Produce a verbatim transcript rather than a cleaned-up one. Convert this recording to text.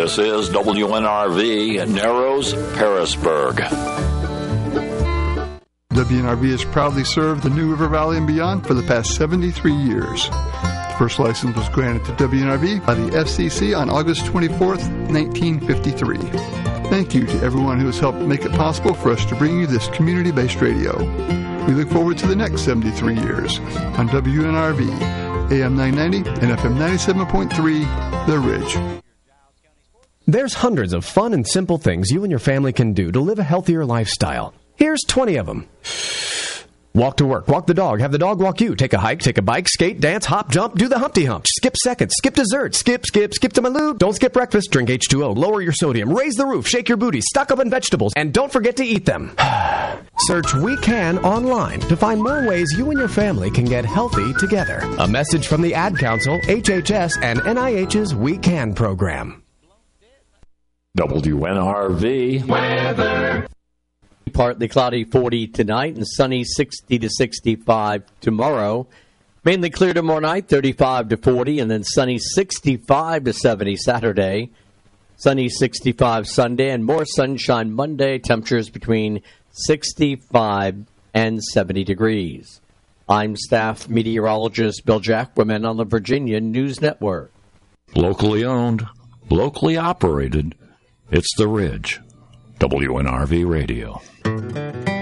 This is W N R V, Narrows, Parisburg. W N R V has proudly served the New River Valley and beyond for the past seventy-three years. The first license was granted to W N R V by the F C C on August twenty-fourth, nineteen fifty-three. Thank you to everyone who has helped make it possible for us to bring you this community-based radio. We look forward to the next seventy-three years on W N R V, A M nine ninety and F M ninety-seven point three, The Ridge. There's hundreds of fun and simple things you and your family can do to live a healthier lifestyle. Here's twenty of them. Walk to work, walk the dog, have the dog walk you, take a hike, take a bike, skate, dance, hop, jump, do the Humpty Hump, skip seconds, skip dessert, skip, skip, skip to my lube, don't skip breakfast, drink H two O, lower your sodium, raise the roof, shake your booty, stock up on vegetables, and don't forget to eat them. Search We Can online to find more ways you and your family can get healthy together. A message from the Ad Council, H H S, and N I H's We Can program. W N R V weather. Partly cloudy forty tonight and sunny sixty to sixty-five tomorrow. Mainly clear tomorrow night, thirty-five to forty, and then sunny sixty-five to seventy Saturday. Sunny sixty-five Sunday, and more sunshine Monday. Temperatures between sixty-five and seventy degrees. I'm staff meteorologist Bill Jacquemin on the Virginia News Network. Locally owned, locally operated, it's The Ridge. W N R V Radio.